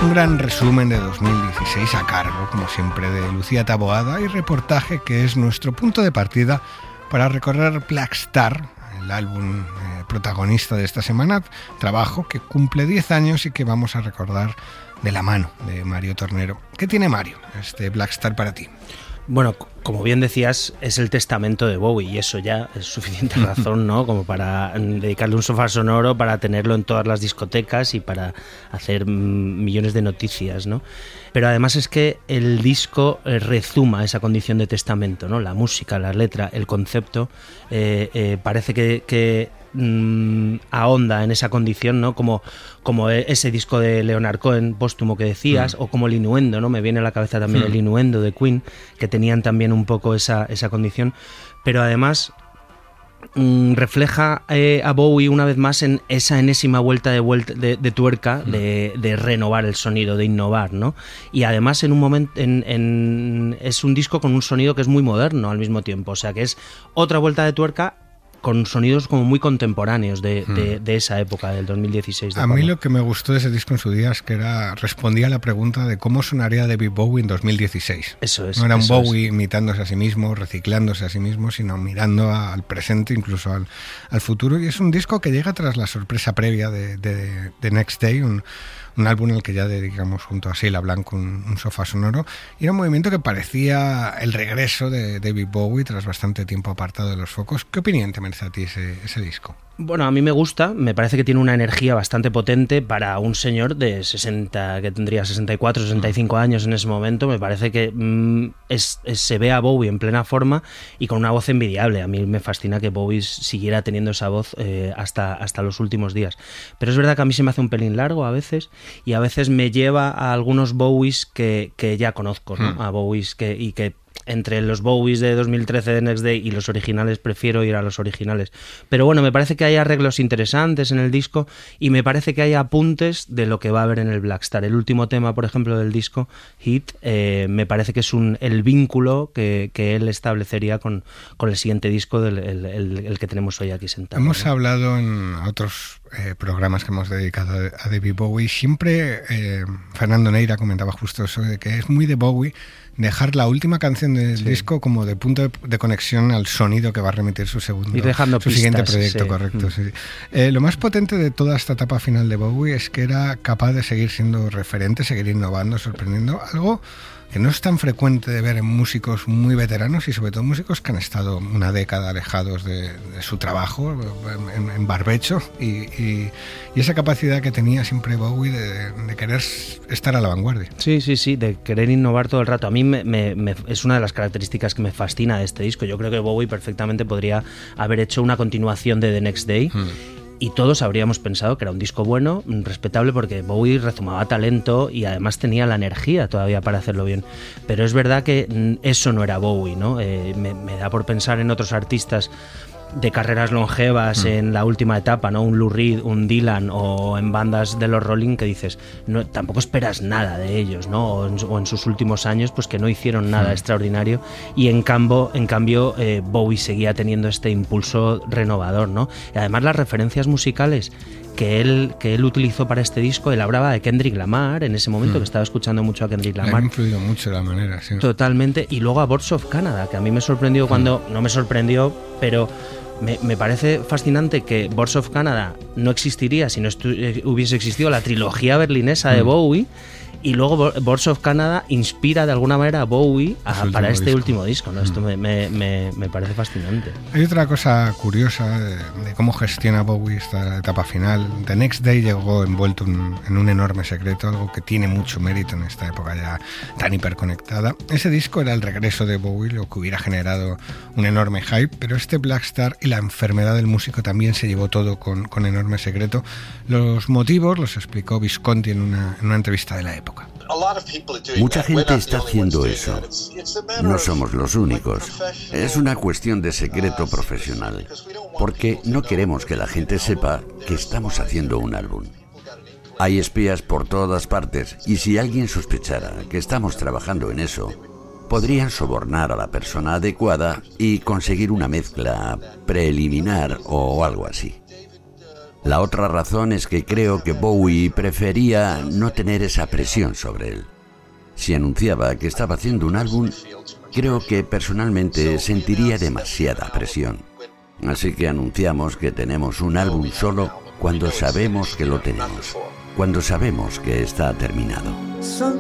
un gran resumen de 2016 a cargo, como siempre, de Lucía Taboada y reportaje que es nuestro punto de partida para recorrer Black Star, el álbum protagonista de esta semana, trabajo que cumple 10 años y que vamos a recordar de la mano de Mario Tornero. ¿Qué tiene Mario, este Black Star, para ti? Bueno, como bien decías, es el testamento de Bowie y eso ya es suficiente razón, ¿no? Como para dedicarle un sofá sonoro, para tenerlo en todas las discotecas y para hacer millones de noticias, ¿no? Pero además es que el disco rezuma esa condición de testamento, ¿no? La música, la letra, el concepto, parece que ahonda en esa condición, ¿no? Como ese disco de Leonard Cohen póstumo que decías, o como el Innuendo, ¿no? Me viene a la cabeza también el Innuendo de Queen, que tenían también un poco esa condición, pero además refleja a Bowie una vez más en esa enésima vuelta de tuerca de renovar el sonido, de innovar, ¿no? Y además en un momento es un disco con un sonido que es muy moderno al mismo tiempo, o sea que es otra vuelta de tuerca con sonidos como muy contemporáneos de esa época, del 2016. A mí lo que me gustó de ese disco en su día es que respondía a la pregunta de cómo sonaría David Bowie en 2016. Eso es. No era un Bowie imitándose a sí mismo, reciclándose a sí mismo, sino mirando al presente, incluso al futuro. Y es un disco que llega tras la sorpresa previa de Next Day, un álbum al que ya dedicamos junto a Sheila Blanco un sofá sonoro, y era un movimiento que parecía el regreso de David Bowie tras bastante tiempo apartado de los focos. ¿Qué opinión te merece a ti ese disco? Bueno, a mí me gusta, me parece que tiene una energía bastante potente para un señor de 60, que tendría 64, 65 años en ese momento. Me parece que se ve a Bowie en plena forma y con una voz envidiable. A mí me fascina que Bowie siguiera teniendo esa voz hasta los últimos días. Pero es verdad que a mí se me hace un pelín largo a veces, y a veces me lleva a algunos Bowies que ya conozco, ¿no? A Bowies que entre los Bowies de 2013 de Next Day y los originales prefiero ir a los originales. Pero bueno, me parece que hay arreglos interesantes en el disco y me parece que hay apuntes de lo que va a haber en el Black Star. El último tema, por ejemplo, del disco, Hit, me parece que es el vínculo que él establecería con el siguiente disco, el que tenemos hoy aquí sentado. Hemos hablado en otros programas que hemos dedicado a David Bowie. Siempre Fernando Neira comentaba justo eso, de que es muy de Bowie dejar la última canción del disco como de punto de conexión al sonido que va a remitir su siguiente proyecto, correcto. Sí. Lo más potente de toda esta etapa final de Bowie es que era capaz de seguir siendo referente, seguir innovando, sorprendiendo, algo que no es tan frecuente de ver en músicos muy veteranos y sobre todo músicos que han estado una década alejados de su trabajo en barbecho, y esa capacidad que tenía siempre Bowie de querer estar a la vanguardia. Sí, de querer innovar todo el rato. A mí es una de las características que me fascina de este disco. Yo creo que Bowie perfectamente podría haber hecho una continuación de The Next Day. Y todos habríamos pensado que era un disco bueno, respetable, porque Bowie rezumaba talento y además tenía la energía todavía para hacerlo bien. Pero es verdad que eso no era Bowie, ¿no? Me da por pensar en otros artistas de carreras longevas en la última etapa, ¿no? Un Lou Reed, un Dylan, o en bandas de los Rolling, que dices, no, tampoco esperas nada de ellos, ¿no? O en sus últimos años, pues que no hicieron nada extraordinario, y en cambio Bowie seguía teniendo este impulso renovador, ¿no? Y además las referencias musicales que él utilizó para este disco, él hablaba de Kendrick Lamar en ese momento, que estaba escuchando mucho a Kendrick Lamar. Le ha influido mucho la manera, sí. Totalmente. Y luego a Boards of Canada, que a mí me sorprendió no me sorprendió, pero me parece fascinante que Boards of Canada no existiría si no hubiese existido la trilogía berlinesa de Bowie. Y luego Boards of Canada inspira de alguna manera a Bowie para este último disco, ¿no? Esto me parece fascinante. Hay otra cosa curiosa de cómo gestiona Bowie esta etapa final. The Next Day llegó envuelto en un enorme secreto, algo que tiene mucho mérito en esta época ya tan hiperconectada. Ese disco era el regreso de Bowie, lo que hubiera generado un enorme hype, pero este Black Star y la enfermedad del músico también se llevó todo con enorme secreto. Los motivos los explicó Visconti en una entrevista de la época. Mucha gente está haciendo eso. No somos los únicos. Es una cuestión de secreto profesional, porque no queremos que la gente sepa que estamos haciendo un álbum. Hay espías por todas partes, y si alguien sospechara que estamos trabajando en eso, podrían sobornar a la persona adecuada y conseguir una mezcla preliminar o algo así. La otra razón es que creo que Bowie prefería no tener esa presión sobre él. Si anunciaba que estaba haciendo un álbum, creo que personalmente sentiría demasiada presión. Así que anunciamos que tenemos un álbum solo cuando sabemos que lo tenemos, cuando sabemos que está terminado.